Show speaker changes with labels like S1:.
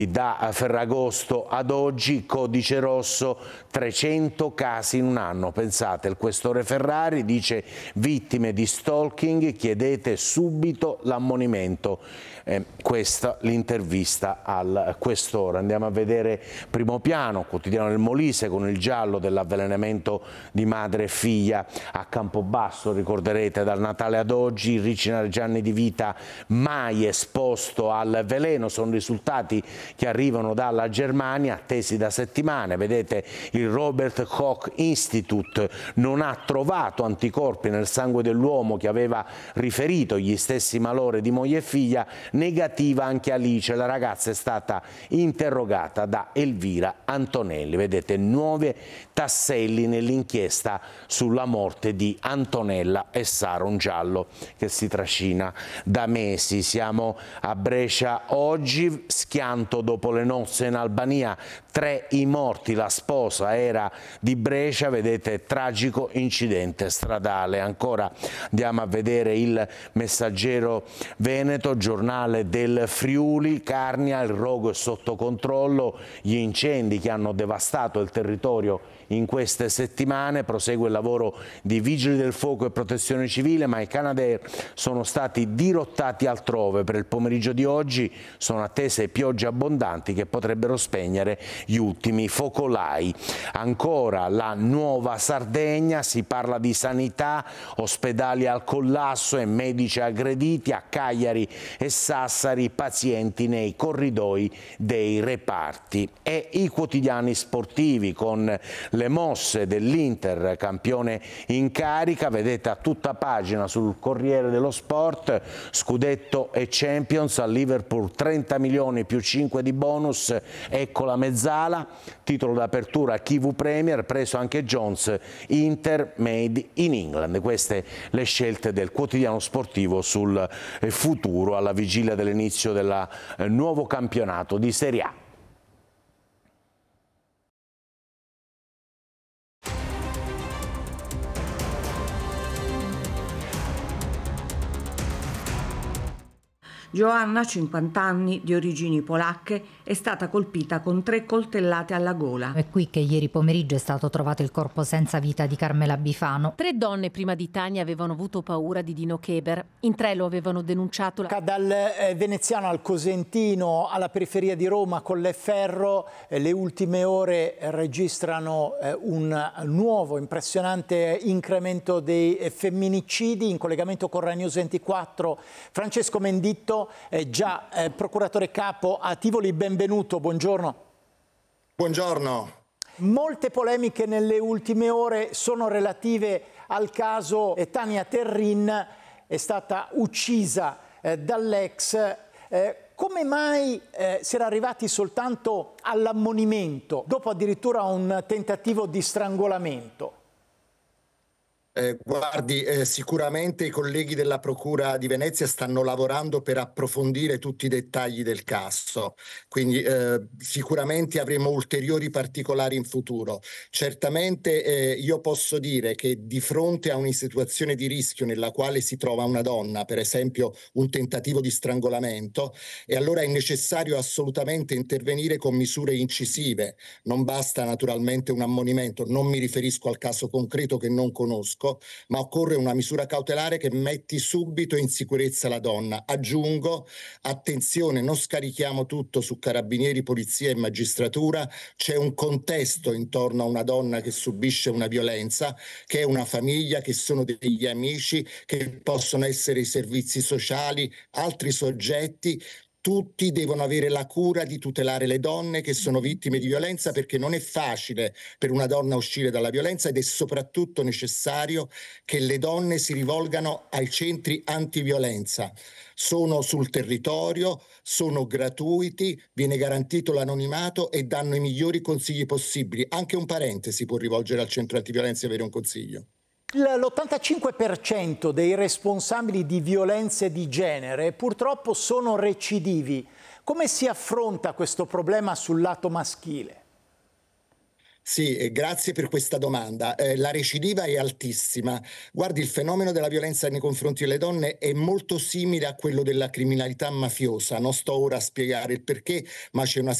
S1: Da Ferragosto ad oggi, codice rosso, 300 casi in un anno. Pensate, il questore Ferrari dice: vittime di stalking, chiedete subito l'ammonimento. Questa l'intervista al questore. Andiamo a vedere primo piano, quotidiano del Molise, con il giallo dell'avvelenamento di madre e figlia a Campobasso. Ricorderete, dal Natale ad oggi il Ricci Gianni di vita mai esposto al veleno. Sono risultati che arrivano dalla Germania, attesi da settimane. Vedete, il Robert Koch Institute non ha trovato anticorpi nel sangue dell'uomo che aveva riferito gli stessi malori di moglie e figlia. Negativa anche Alice, la ragazza è stata interrogata da Elvira Antonelli. Vedete, 9 tasselli nell'inchiesta sulla morte di Antonella e Sara, un giallo che si trascina da mesi. Siamo a Brescia oggi, schianto dopo le nozze in Albania, 3 i morti, la sposa era di Brescia. Vedete, tragico incidente stradale. Ancora andiamo a vedere il Messaggero Veneto, giornale del Friuli, Carnia, il rogo è sotto controllo, gli incendi che hanno devastato il territorio in queste settimane, prosegue il lavoro di Vigili del Fuoco e Protezione Civile, ma i Canadair sono stati dirottati altrove. Per il pomeriggio di oggi sono attese piogge abbondanti che potrebbero spegnere gli ultimi focolai. Ancora la Nuova Sardegna, si parla di sanità, ospedali al collasso e medici aggrediti. A Cagliari e Sassari pazienti nei corridoi dei reparti. E i quotidiani sportivi con le mosse dell'Inter, campione in carica. Vedete a tutta pagina sul Corriere dello Sport: scudetto e Champions, al Liverpool 30 milioni più 5 di bonus, ecco la mezzala. Titolo d'apertura Kivu Premier, preso anche Jones, Inter made in England. Queste le scelte del quotidiano sportivo sul futuro alla vigilia dell'inizio del nuovo campionato di Serie A.
S2: Joanna, 50 anni, di origini polacche, è stata colpita con 3 coltellate alla gola.
S3: È qui che ieri pomeriggio è stato trovato il corpo senza vita di Carmela Bifano.
S4: 3 donne prima di Tania avevano avuto paura di Dino Keber. In 3 lo avevano denunciato.
S5: Dal Veneziano al Cosentino, alla periferia di Roma, Colleferro, le ultime ore registrano un nuovo impressionante incremento dei femminicidi. In collegamento con Rai News 24, Francesco Menditto, già procuratore capo a Tivoli. Benvenuto, buongiorno.
S6: Buongiorno.
S5: Molte polemiche nelle ultime ore sono relative al caso Tania Terrin, è stata uccisa dall'ex. Come mai si era arrivati soltanto all'ammonimento, dopo addirittura un tentativo di strangolamento?
S6: Guardi, sicuramente i colleghi della Procura di Venezia stanno lavorando per approfondire tutti i dettagli del caso, quindi sicuramente avremo ulteriori particolari in futuro. Certamente io posso dire che di fronte a una situazione di rischio nella quale si trova una donna, per esempio un tentativo di strangolamento, e allora è necessario assolutamente intervenire con misure incisive. Non basta naturalmente un ammonimento, non mi riferisco al caso concreto che non conosco, ma occorre una misura cautelare che metti subito in sicurezza la donna. Aggiungo, attenzione, non scarichiamo tutto su carabinieri, polizia e magistratura. C'è un contesto intorno a una donna che subisce una violenza, che è una famiglia, che sono degli amici, che possono essere i servizi sociali, altri soggetti. Tutti devono avere la cura di tutelare le donne che sono vittime di violenza, perché non è facile per una donna uscire dalla violenza ed è soprattutto necessario che le donne si rivolgano ai centri antiviolenza. Sono sul territorio, sono gratuiti, viene garantito l'anonimato e danno i migliori consigli possibili. Anche un parente si può rivolgere al centro antiviolenza e avere un consiglio.
S5: L'85% dei responsabili di violenze di genere purtroppo sono recidivi. Come si affronta questo problema sul lato maschile?
S6: Sì, grazie per questa domanda. La recidiva è altissima. Guardi, il fenomeno della violenza nei confronti delle donne è molto simile a quello della criminalità mafiosa. Non sto ora a spiegare il perché, ma c'è una